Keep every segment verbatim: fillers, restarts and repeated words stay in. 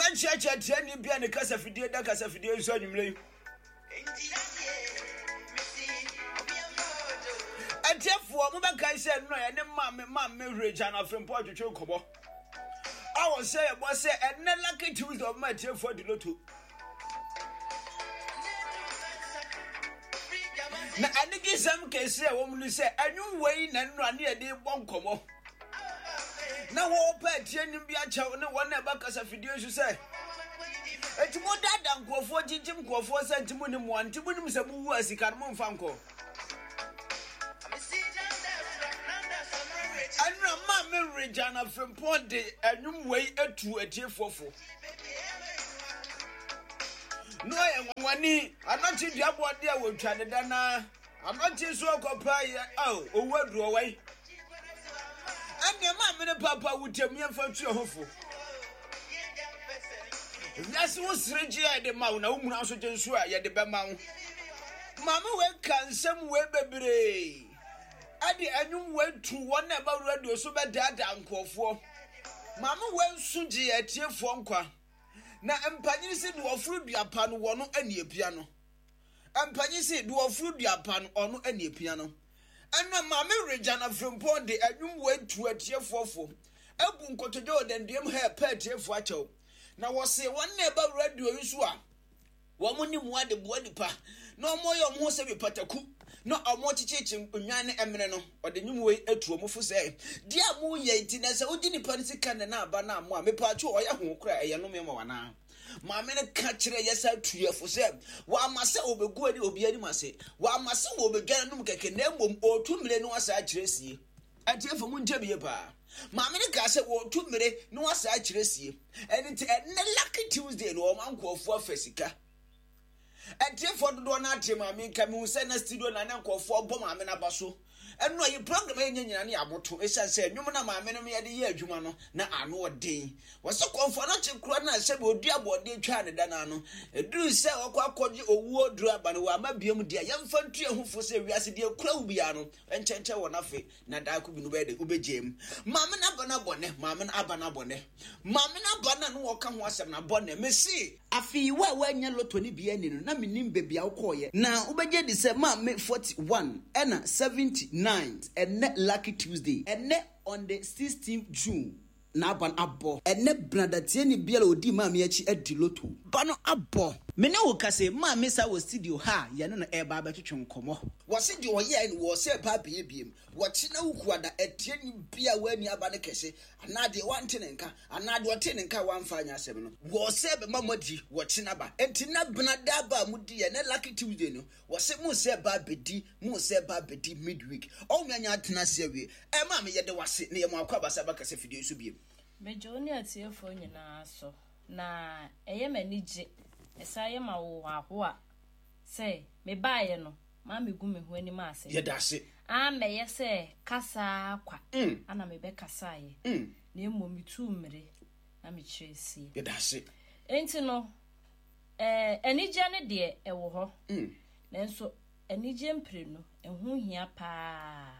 man church at any be an casa fidea da casa fidea so you and therefore Mama Kai said no and mamma mamma Regina from Port to Chocobo. I will say was say and then lucky Tuesday of my tail for the lotto. Na anigi sam ke say a woman say anyu wei na nra na e dey bon komo na wo pa tie nim bia chaw ne won na ba kasa video su say etimo dada nkofo jijim nkofo say ntimo nim wan ntimo nim se bu wu asika no mfa nko anra ma me Regina from Port de anyu wei atu atie fofo no I wani anoti diabo de a wotwa ne dana anoti so okopa ye oh owadru owai anya ma me ne papa wutem ye fa tu hofo yasi wo sreji ya de ma na umuna so jensu a ye de be ma wo mama we kansem we bebre ade anyum we tu won na ba radio so be dada nkofo mama we nsuji atiefo nkwa na empanyi se do ofuru duapa no wono aniepia no empanyi se do ofuru duapa no ono aniepia no enna mama Regina from Port de anwum watu atiefofo ebu nkotojo den dem ha pa atiefo achew na wo se won na ba radio yusu a wo mo ni mu ade bo nipa na omo yo mo se bi pataku no omo chichechi nwan emene no ode nyum we atuo mo fo se dia mo ye nti na se odi nipa ni sika na aba na mo a mepa chu oya ho kra eye no me mo wana ma me ne ka kire yesa tuefo se wa amase obegu ani obi ani mase wa amase wo bedwan no keke na mbom otumire no asa kire sie atiefo mu nje biye pa ma me ne ka se wo otumire no asa kire sie eni ti en lucky Tuesday no o mankofo afasika atiefo do na atem ma me nka me se na studio na na nkofo bom ma me na baso eno yi program enye nyina ne aboto esan se nwum na ma me no me ye de ye adwuma no na ano odin wo se konfo na chekro na se be odi abode twa ne dana no eduru se okwa akoje owu oduru abane wa mabiem dia yemfa ntue hufo se wiase dia kura ubia no enchenche wo nafe na da ku bi no be de ubejem ma me na bana bone ma me na abana bone ma me na bana no wo ka ho asem na bone mesi afi wa wa nya loto ni bia ni no na menim bebia wo koye na ubeje di se ma me forty-one ena seventy-nine and net lucky Tuesday and net on the sixteenth June na ban abo and net bradatie ni biala odi ma me achi adi loto bano abo me ne wo kase ma me sa wo studio ha ye no e ba ba twetwe nkomo wo se di wo ye ni wo se pa bie biem wo chi na ukuada etie ni bia wani aba ne kese anade wante ne nka anade wote ne nka wamfanya asem no wo se be mamodi wo chi na ba enti na brada ba mudi ye ne lucky Tuesday no wo se mu se ba bedi mu se ba bedi midweek o me anya atena se awie e ma me ye de wase ne ye mo akwa basa ba kase video so biem mejo ni atiefo nyina so na eye manije esaye ma wo aho a se me baaye no ma megu me ho ani ma ase ye dase a me ye se kasa kwa mm. ana me be kasa ye mm. na emo mitu mmere na me chiresi ye dase enti no eh enije ne de e wo ho mm. nanso enije mpre no ehu hia pa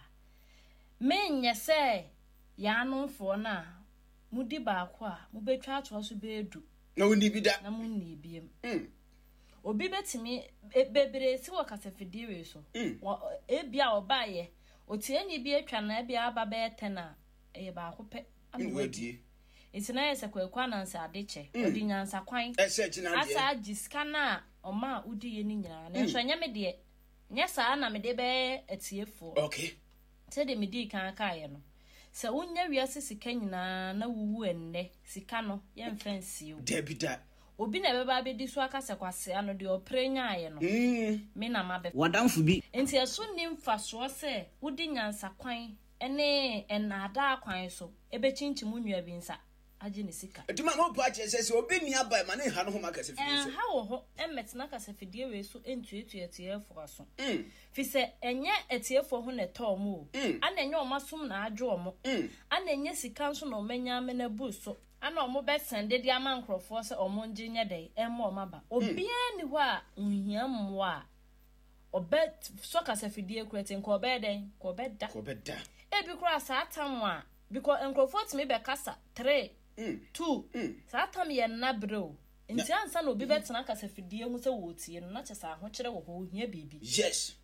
me nye se ya no fo na mudi ba kwa mu betwa atwo so be edu na woni bi da na mu ni biem mm obi betimi bebere si wo kasafidie we so ebia obaye otie nyi bi atwa na ebia aba be tena e ba akope amwadi itina yese kwakwa na nsa adeche odi nyansa kwan ese gina de asa giska na oma udi ye ni nyina na so nya me de nya sa na me de be atiefo okay se de me di kan kae no se unya wiase sika nyina na wuwu enne sika no ye mfansi o debida obi na beba be di so akase kwase ano de oprenya aye no mm me na mabe wadamfo bi enti eso ni mfaso se udi nyansa kwan ene enada kwan so ebe chinchi munwa bi nsa age ne sika eduma no pa che se obi ni aba ma ne ha no ho makase fidie so eh ha wo ho emetina kase fidie we so entuetu etiefo aso mm fi se enye etiefo ho ne to mo ana enye o masum na adwo omo ana enye sika nso na omenya me na bu so ana omo be sende dia man crofo se omo nje nye dey emo omaba obi ani ho a nhia mmo a obet so kase fidie kretin ko be den ko be da ko be da e bi kura sa atam a because encrofort me be kasa three two saa tam ye na bro nti ansa na obi betena kasafidie hu se wo tie no na kyesa ho kyere wo ho hia bibi yes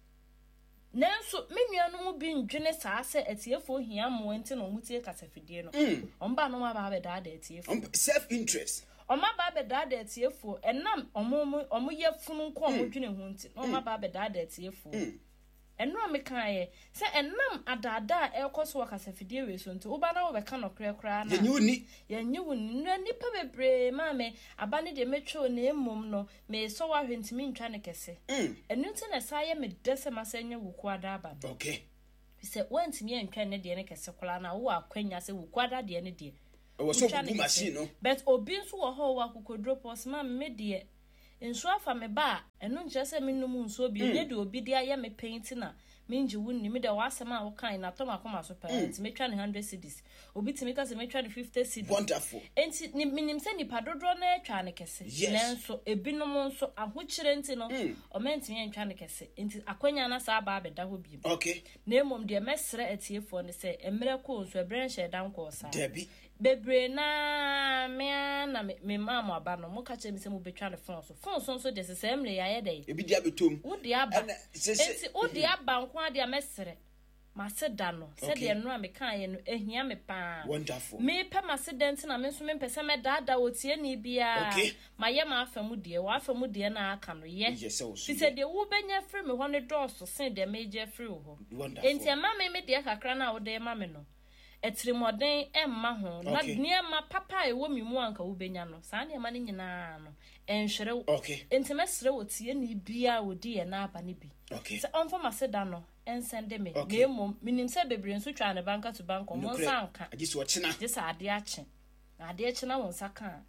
nanso menua no bi ndwene saa se atiefo hia mo nti no mutie kasafidie no omba no ma ba be da da atiefo self interest Oma ba be da da atiefo enam omo omo ye funu nko omo dwene hu nti no ma ba be da da atiefo eno amekaye se enam adada ekoso wakasafidie we so nti oba na wo be ka no kra kra na yenyu ni yenyu ni nipa bebre ma me abane de metwo na emom no me so wa hwentimi ntwa ne kese enu nti na saye me dese masanya wuku ada aba okay se wantimi antwa ne de ne kese kula na wo akwanya se wuku ada de ne de o so bu machine no but obi nso wo ho wa kokodropos ma me de nso afa me ba enu nche se me num nso bi ne de obi de aye me paint na me nji wunni me de wasema a wo kan na to makoma so parent me twa ne one hundred cedis obi timi ka se me twa ne fifty cedis wonderful enti ni minim se ni padodro na twa ne kese nenso ebinom nso ahokyere enti no o menti me twa ne kese enti akwanya na sa ba abeda ho bi okay na emom de mesre atiefo ne se emre ko nso ebre nhye dan ko sa debi bebre na me na me mama aba no mo ka che mi se mo betwa ne phone so phone so so de se se emre ya ye dey ebi dia betom wo de aba enti wo de aba nko ade amesere maseda no se de no me kan ye no ehia me pa wonderful me pe masedent na me so me pese me dada otie ni bia maye ma afamu de wa afamu de na aka no ye ti se de wo benya free me ho ne dose se de me je free ho enti ma me me de kakra na wo de ma me no etrimoden emma ho na niema papa ewo mimu anka wo benya no saa niema ne nyina no enhwere okay enti mesere wo tie ni bia wo di ye na aba ne bi okay se onfo maseda no ensende me na emom minim se bebre nso twa ne banka to bank mo sanka agisi wo chena gisa ade ache na ade ache na won saka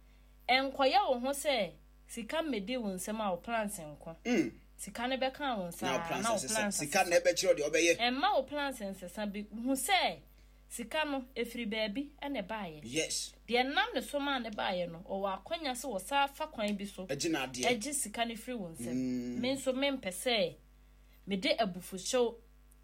enkoye wo ho se sika mede wo nsem a wo plans enko mm sika ne be kan won sa na wo plans sika ne be kiro de obeye emma wo plans ensesa bi hu se sika no efiri baabi ene baaye yes de nam ne so ma ne baaye no o wa akwanya se wo sa fa kwan bi so agi na ade agi sika ne firi won nsem me nso me mpese me de abufuhyew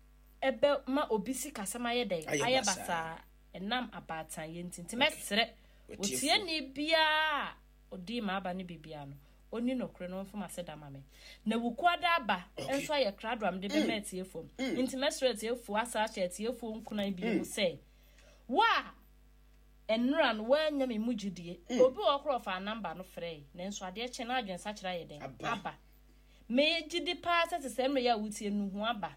ebe ma obi sika sama ye dai aye basa enam abatan ye ntinti mesere otie ni bia odi ma aba ne bibia no oni no kre no mfom aseda mame na wukwada aba enso aye kradwam de be metie fom nti mesere tie fu asa ache tie fu nkuna bi mu se wa enra no wanya me mugidie obi okro fa number no frey nenso ade che na adwen sa kira ye den aba me gidi pa se se emre ya wutie nu hu aba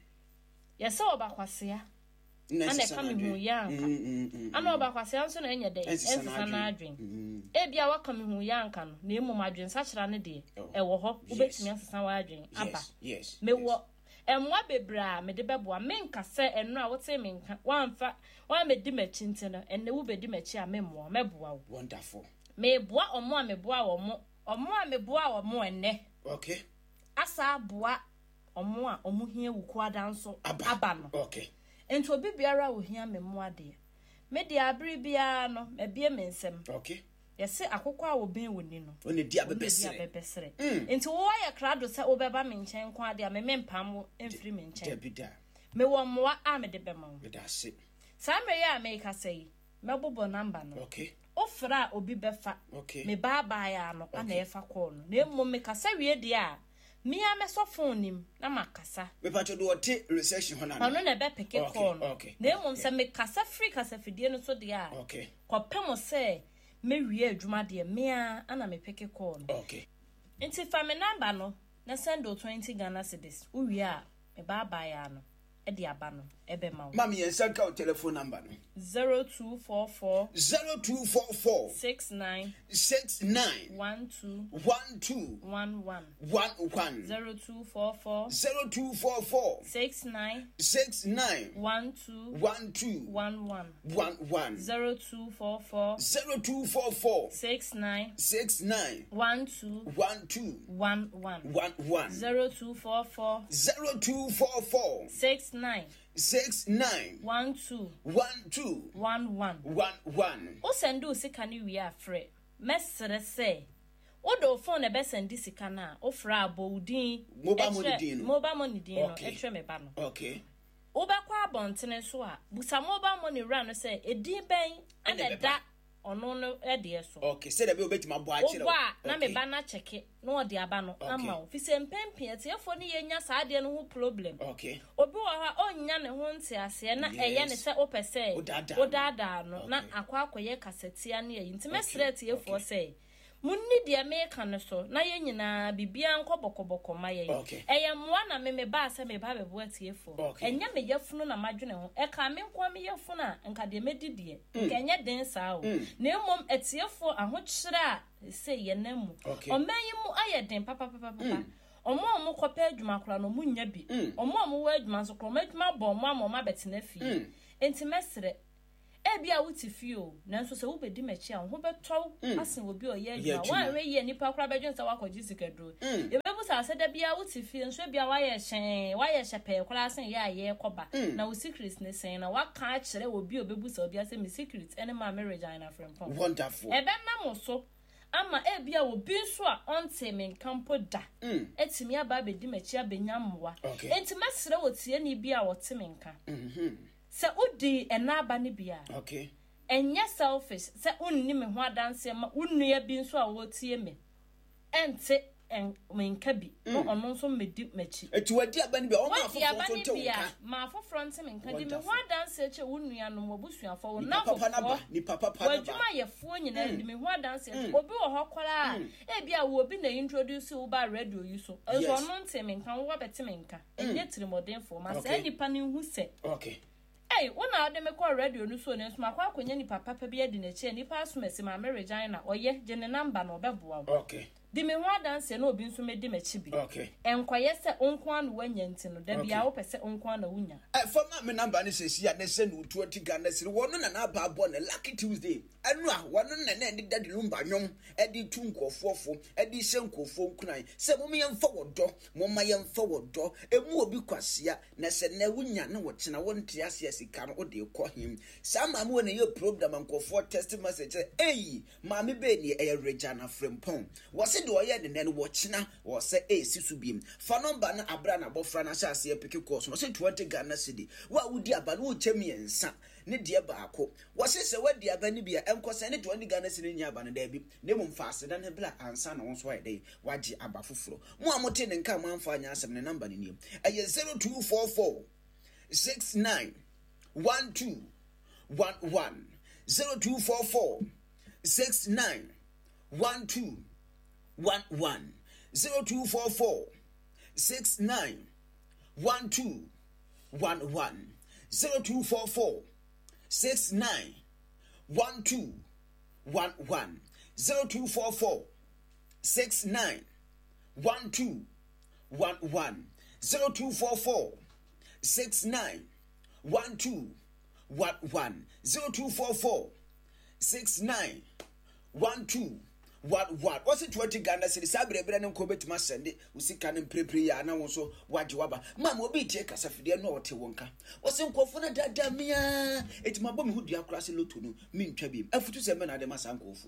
ye se obakwasea ana kame hu yanka ana obakwasea nso na enye den ensa na adwen e bia wakame hu yanka no na emu adwen sa kira ne de e wo ho ubetimi asesa wa adwen aba me wo emwa bebra me de beboa me nka se enu a wote me nka wanfa wan me di machi ntino enne wo be di machi a me mo me boa wo wonderful me boa omo a me boa wo mo omo a me boa wo mo enne okay asa boa omo a omo hia wuku adanso aba no okay ento obi biara wo hia me mo ade me de abri bia no me bie me nsem okay yesi akokwa a wo ben woni no oni dia bebesere bebesere enti wo ya krado se wo beba me nchen kwa de a me mempam emfiri me nchen debida me wo moa a me de bema wo me da se samre ya me ka sei me bobo number no okay ofra obi befa okay me baba ya no ana efa call no na emmom me kasa wie de a me a me so phone nim na makasa me pacho do ote recession ho na no na be peke call no okay na emmom se me kasa free kasa fidie no so de a okay kopem se me wie adwuma de me a ana me peke call no okay enti fa me number no na send o twenty Ghana cedis wo wie a me baba ya no e de aba no e be ma wo mami yensa ka telephone number no zero two four four zero two four four six nine six nine one two one two one one one one zero two four four zero two four four six nine six nine one two one two one one one one zero two four four zero two four four six nine six nine one two one two one one one one zero two four four zero two four four six nine six nine one two one two one one one one. o send o sika ni wi afre mesere se o do phone e be send sika na o fra abodin mobile money din mobile money din no e tre me ba no okay o ba kwa abontene so a busa mobile money run no say edin ben ana da ono no e de so okay say da be obetima bo a kire o na me ba na cheke na o de aba no ama o fi se mpempia tiefo ne yenya saa de no ho problem okay obi wo ha onya ne ho nte ase na eye ne se opese o dada no na akwa akoye kasetia ne yi ntime sret tiefo se munni de me kan so na ye nyina bibia nkobokoboko maye eye moa na me me ba se me ba bebo atiefo enya me yefunu na madwene ho e ka me nko me yefunu a nka de medidie nka enya den saa o na emom atiefo ahokyere a se ye namu omanyi mu aye den papa papa papa omo omo kopa adwuma kora no munya bi omo omo wa adwuma so kora adwuma bo omo omo abetena fi enti mesre ebia wuti fio nanso se wo bedi machi a ho beto asen obi o ye adwuma wan we ye nipa kora bedwen se wakoji sikadro ebebu sa se da bia wuti fio nso bia wa ye hyen wa ye hyepe kora asen ye aye koba na wo secret ne sen na waka a kire obi obebu sa obi ase me secret ene ma marriage ina friend wonderful ebe na mo so ama ebia obi nso a onte me nkampo da etimi aba bedi machi abenya mmoa enti masere wotie ni bia wote me nka mhm se udi enaba ne bia okay enye selfish se unni me ho adanse ma unnua bi nso a wotie me ente en menka bi no ono nso medi machi eti wadi aba ne bia o ma fofo nto nka ma fofo nte menka di me ho adanse che unnua no mobusuafo wo na papa na ba ni papa papa na ba wadwuma yefuo nyina di me ho adanse obi wo hokwara e bia wo obi na introduce wo ba radio yi so eso no nte menka wo beti menka enye tirimodemfo ma se nipa ne hu se okay hey, una ade me call radio no so ne so makwa akonya ni papa pa bia di na che ni pa asumesi ma marriage na oye je ne number no beboa okay di me ho adanse na obi nso medi machi bi okay enkoye se onko anu wanya ntino da bia wo pese onko anu wunya eh for ma me number ne sesi ya ne se no twenty Ghana siri wono na na ba bo na Lucky Tuesday anu a wono na na ndi dadi lumba nwom edi tu nkofofo edi se nkofo nkunan se mo yemfa wodo mo ma yemfa wodo emu obi kwasia na se na wunya na wo kina wo ntia ase sika no ode kɔ him sama mo ne ye program nkofo text message eh ma me be ni e Regina Frempong wo se do ye ne ne wo kina wo se eh sisu biem fa number na abra na bofra na sha se pick course no se twenty Ghana cedi wa wudi aba no chemi ensa ne de baako wo se se wadi aba ne bia enkosa ne twenty Ghana cedi nya aba ne da bi ne mo mfaase da ne bla ansa na wo so ayde waji aba foforo mo amote ne nka mo amfa anya asem ne number ne nim aye zero two four four six nine one two one one zero two four four six nine one two one one zero two four four six nine one two one one zero two four four six nine one two one one zero two four four six nine one two one one zero two four four six nine one two one one zero two four four six nine one two one one what's it twenty Ghana cedi sabre bre ne ko betima sende usika ne prepre ya na won so waje waba mama obi tie kasafide no ote wonka wose nkofo na dada mia etima bom hudua kura se loto no mi ntwa bi afutu se me na de masa nkofo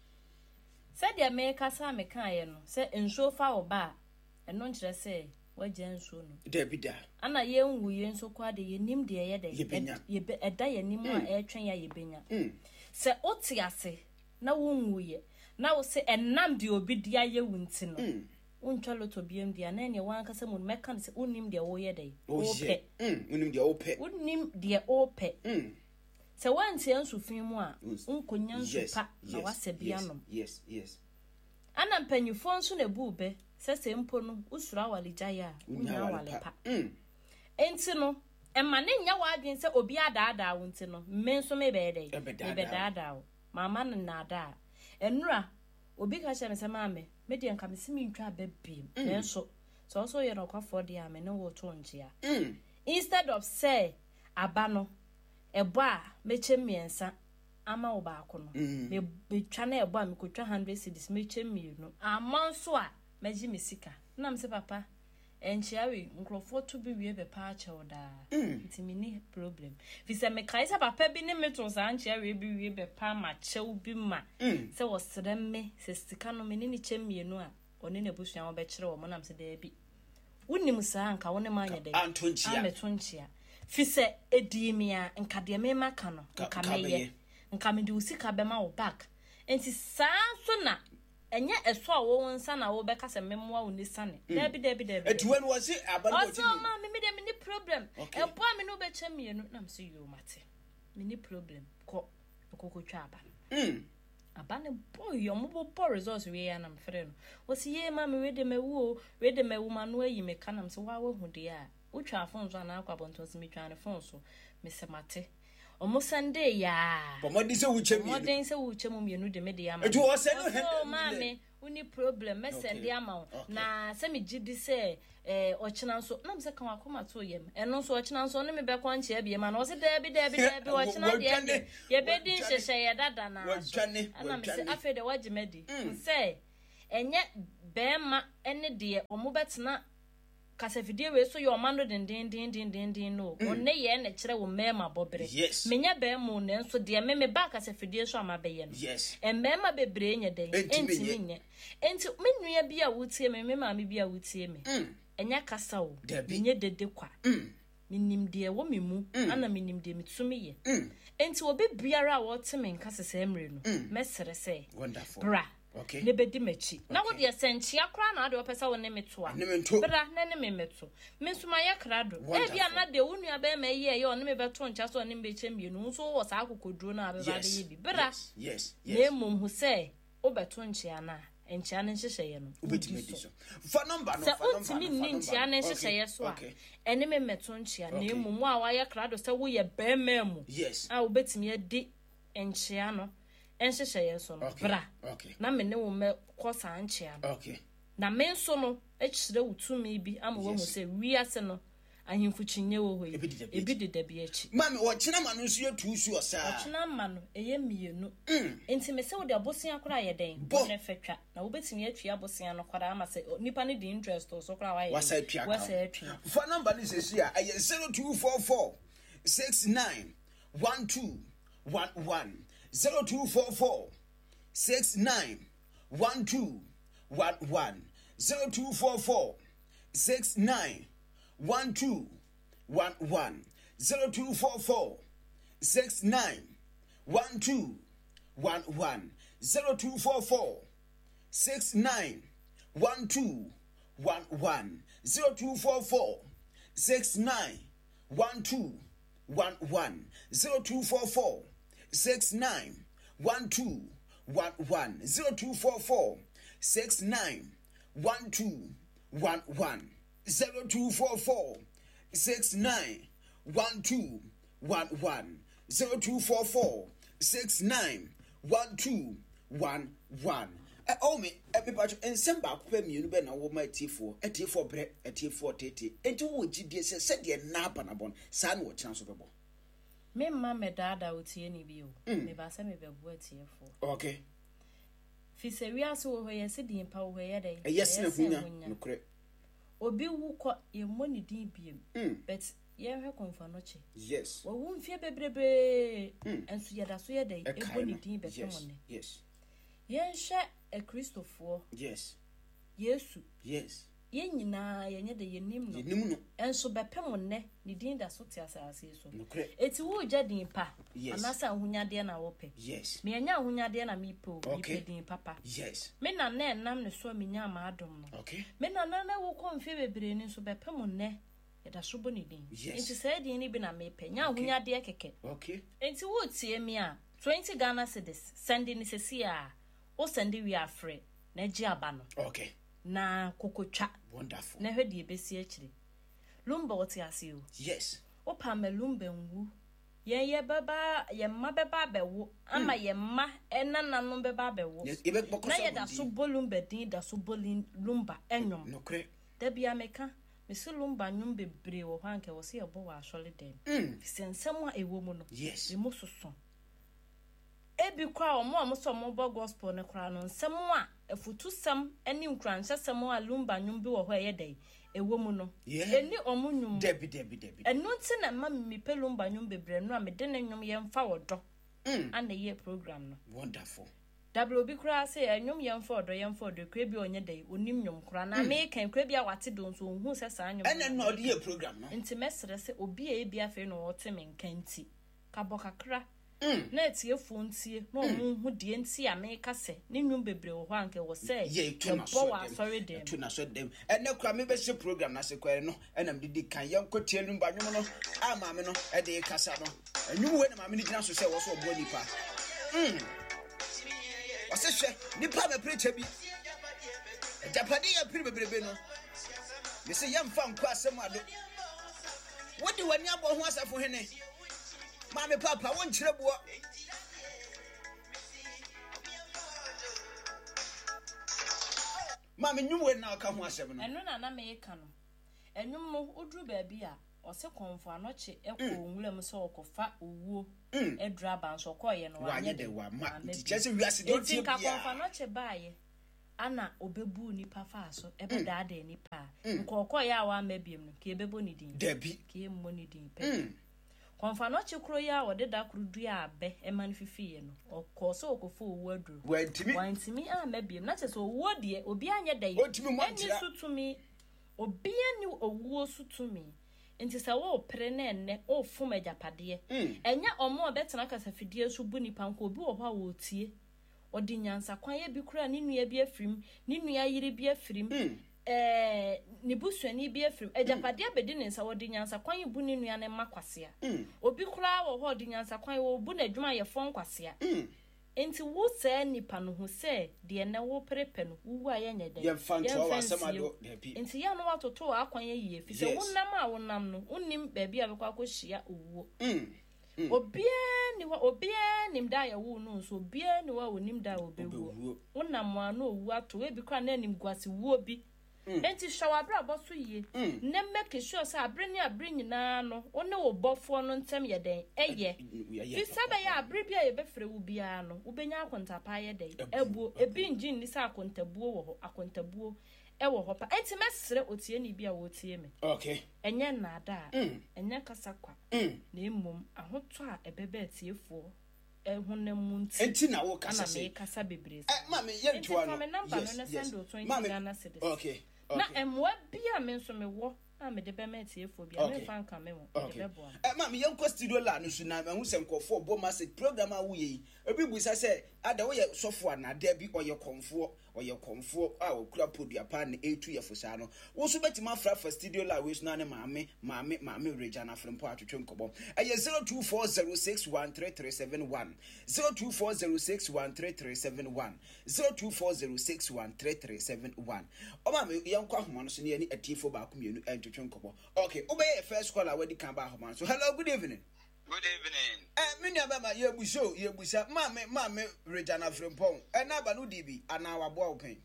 se de me kasa me kan ye no se enso fa oba eno nkire se waje enso no de bida ana ye nwu ye enso kwa de ye nim de ye de ye be eda ye nim a e twen ya ye benya se oti ase na wonwu ye na wo se enam de obi dia ye wunti no untwa loto biem dia na ne wan kasa mun meka se unim de wo ye de ope mm unim de ope unim de ope mm se wanti ansufin mu a unkonya nsupa na wase bia no yes yes ana mpanyufo nso na bube se se mpo no usura waligya ya unya walepa mm enti no emma ne nya wadwen se obi adaada wunti no me nso me be de be daada wo mama na ada enura obi ka che me se maame me de nka me simi ntwa babiem nenso so so ye no kwafo de ame ne wo to njia instead of say abano ebo a meche miensa ama wo ba ko no me betwa na ebo a me kotwa one hundred cedis meche mienu amanso a meji mesika na me se papa enchiawe nkrofo to bi wie be pa ache oda ntimi ni problem fi se me kai se papa bi ne meto sa enchiawe bi wie be pa ma chew bi ma se wo sremme se sika no me ni chemienu a one na busua wo be kire wo na me se da bi unim sa anka wo ne ma anya da antonchia ametonchia fi se edimia nka de me maka no nka meye nka me de usika be ma wo back enti saa so na enye eso a wo nsa na wo be ka se memmoa wo ni sane dabi dabi dabi eti when was it abano oso ma me me de me ni problem e bo me no be chamienu na me so yo mate me ni problem ko kokotwa aba mm abane boy yo mo bo results we ya na mfre no wo si ye ma me we de mewu o we de mewu ma no ayi me kanam se wa wo hu de a utwa afon so na akwa bonto se me twa ne fon so me se mate omo Sunday ya pomodi se wuche mi modern se wuche mu mienu de me de ama etu o se no he o ma me uni problem me send ama na se me gidi se eh ochina nso na me se kan akoma to yem eno nso ochina nso ne me be kwa nche bia ma na o se da bi da bi da bi ochina de ye be din hyehye ye dada na na me se afa de wagimedi se enye bema ene de omo betena kasa video we so your mando din din din din din din no onne ye na kire wo mema bobre menya be mu ne nso de me me ba kasa video so ama be ye no e mema bebre nya den enti nye enti menua bi a wutie me me ma me bi a wutie me enya kasa wo menye dede kwa minim de wo memu ana minim de mitumi ye enti obi biara a wo teme nkasa se emre no mesere se wonderful bra okay ne bedi machi na wo de senchi akra na de opesa wo ne metoa bra na ne me meto me suma ye krado e bia na de wonu aba ma ye ye one me beto ncha so ne me che mienu so wo sa akokoduro na aba ba de ye bi bra yes yes ne mum hu se wo beto ncha na ncha ne nhyehyɛ ye no ubetime di so fa number no fa number so utimi ni ncha ne nhyehyɛ ye so a ene me meto ncha na mum a wa ye krado se wo ye be memu yes a ubetime di ncha no enhyehyɛ ye so no bra na me ne wo me kosa anchia no okay na me so no ekyire wutumi bi ama wo hu se wiase no ahemfu chinye wo hoyi ebi de da bi achi mami wo kyena ma no nso ye tuusu osa wo kyena ma no eye mienu enti me se wo de abosia akora ye den ne fetwa na wo betimi atwa abosia no kwara ama se nipa ne di interest so kwara wa ye wasa atwa wasa atwa fa number ni se sia aye zero two four four six nine one two one one zero two four four six nine one two one one zero two four four six nine one two one one zero two four four six nine one two one one zero two four four six nine one two one one zero two four four six nine one two one one zero two four four six nine one two one one zero two four four six nine one two one one zero two four four six nine one two one one zero two four four six nine one two one one. Oh me, everybody, and send back when you know what my tea for a tea for bread, a tea for tete, and two would G D S said the nap and a bon, son what chance of a bon. Me mama dada utie ni bio me ba se me be bo atie fo okay fi se wi aso wo ye se din pa wo ye dai yes na hunya nokre obi wu ko ye moni din biem but ye hwe konfa no che yes wo wu mfie bebrebe enso ye da so ye dai e boni din be temo ne yes ye hwe e Christopher yes Yesu yes ye nyina ye nye de ye nim no nim no enso bepem ne ni din da so te asase so nokre eti wo gya din pa anasa ahunyade na wo pe yes me anya ahunyade na mi pe o mi pe din papa yes me na na nam ne so me nya ma adom no okay me na na na wo konfie bebre ni so bepem ne ye da so bo ni din enti say din ni bi na me pe nya ahunyade keke okay enti wo tie mi a twenty Ghana cedis send ni sesi a o send wi afre na gi aba no okay na kokotwa wonderful na hwede ebesi akire lumba wote ase o yes o pa me lumba nwu ye ye baba ye ma baba bewo ama ye ma enana no baba bewo na ye da so bolumba din da so bolin lumba enwom nokre da bia meka me se lumba nwom bebre wo hanke wo se ye bo wa asole den fisensem a ewo mu no yes e mo soso ebi kwa o mo amoso mo bo gospel ne kra no nsem a efutu sam ani nkranse sam a lumba nwom bi wo ho ye dai ewo mu no eni omu nwom debi debi debi enu nti na ma mi pe lumba nwom bebre no a me de ne nwom ye mfa wodo ana ye program no wonderful double obi kra se nwom ye mfa wodo ye mfa wodo kra bi onye dai onim nwom kra na me kan kra bi a wate do nso ohun se sa nwom ene no de ye program no nti mesere se obi e bi afi no wote me nkanti kabokakra na etiefo ntie na omo hu de ntie ameka se ne nwum bebre wo ho anke wo se ye tu na so dem tu na so dem ene kura me be se program na se kwere no enam didi kan yenkotie lu ba nwum no ama me no e de kasa no nwum we na ma me ni gina so se wo so obo nipa mm wase hwe nipa be preacher bi japadi ya pri bebrebe no me se yemfa nko asem ado wodi wani abo ho asafo hene mame papa won kire bo mame nyumwe na aka ho asem no eno na na me ka no enwum no oduru ba bia ose konfo anoche ekọ onwuram so okofa owuo edura ban so koye no wanye de wa ma tichese wiase do tie bia konfo anoche baaye ana obebu nipa fa so ebe daada nipa nkoko ya wa mabiem no ke bebo ni din dabi ke mo ni din pe konfo anoche kro ya wo de da kro dua abe e man fifiye no okoso okofo owu aduru wantimi wantimi a mabiem na chese owu de obi anye dai eni sutumi obi ani owu sutumi nti sa wo pre na enne o fom ajapade enya omo obetena kasafidie so bu nipa nko obi wo ho a wo tie odi nyansa kwan ye bi kura ni nua bi afrim ni nua yire bi afrim eh ni busuani bi afrim ajapade abedi ne nsa odi nyansa kwan ye bu ni nua ne makwasea obi kura wo ho odi nyansa kwan wo bu na adwuma ye fon kwasea enti wo se nipa no ho se de na wo prepe no wo aye nyede ye fanto wa samado enti ya no watoto akwan ye yie fi se wonnam a wonnam no unnim ba bi abekwa akohia owuo obia ni wa obia nim da ya wu no so obia ni wa wonim da obewu wonnam anu owu ato e bi kwa na nim gwase wu bi enti shawabra boso yie na make sure say abre ni abre nyina no one wo bofo no ntem ye den eye fi sabe ya abre bia ye befre wu bia no ubenya akontapa ye den ebu ebi engine ni sa akontabuo wo ho akontabuo e wo ho pa enti mesre otie ni bia wo tie me okay enye nada enye kasakwa na emom ahoto a ebebe atiefo ehunemu nti enti na wo kasa se na me kasa bebre eh ma me ye ntwa no yes okay na emwa bia me nso me wo a me de be ma atiefo bia me fa nka me wo de be bo eh ma me yenko studio la no su na me hu se nkofo bo message program a wo yi obi busa se ada wo ye sofo na da bi oye konfo oye konfo a okura podua pa na etu ye fosa no wo so betima fra fa studio la we su na ne maame maame maame Regina Frempo atwetwe nkobo eye zero two four zero six one three three seven one zero two four zero six one three three seven one zero two four zero six one three three seven one o ma me yenko ahoma no so ne ani atifo ba ko mienu entwetwe nkobo okay obey first caller we di kan ba ahoma so hello good evening. Good evening. Eh, me nua ba ye buso, ye busa. Ma me ma me Regina Frempo. Eh na ba no dibi ana wabo open.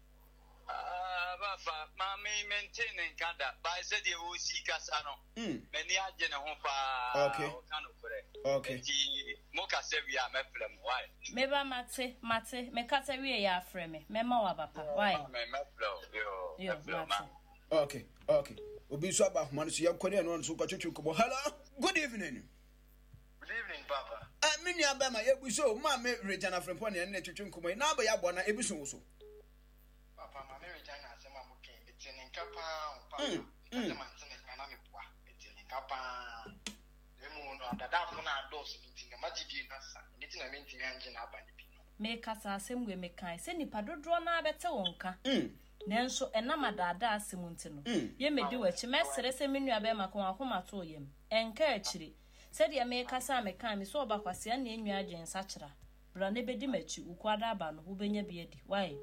Ah, baba, ma me maintain nkada. Ba se de o si kasa no. Mm. Me ni aje ne ho pa. Okay. O kan okure. Okay. Ti mo ka se wi a me frem why? Me ba mate, mate, me ka se wi ya frem me. Me ma wa papa. Why? Me me flow. Yo. Yo, mate. Okay. Okay. Obi so ba homa no so yankone no so kwa twetwe kobo. Hello. Good evening. Good evening, Papa. Ah, me nua ba ma ye buso, ma me Regina Frempo ne ne twetwe nkomo. Na ba ya bo na ebiso wo so. Papa, ma me Regina asema muke etini nkapa papa. Asema ntene kana me boa. Etini nkapa. Emu no dada fo na dos ntinga magidi na sa. Nti na me ntinga anje na aba ni bi. Me kasa asem we me kan se nipa dodro na abete wonka. Mm. Nenso enama dada asem nti no. Ye medi wachi mesere se me nua ba ma ko akoma to yem. Enka achiri. Said ya me kasa me kan me so obakwase na enwa agensa kira bra ne bedi machi ukwada aba no wo benya bi edi why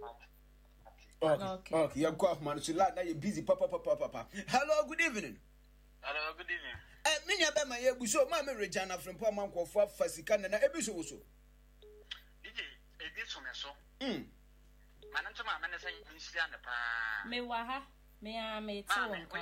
okay okay ya kwa man so la na you busy papa papa papa hello good evening. Hello good evening. Eh me nya ba ma ye buso ma me Regina Frempo amankofo afasika na na ebiso wo so dije edi so me so mm mananto ma manasa nsia ne pa me wa ha me a me te wonka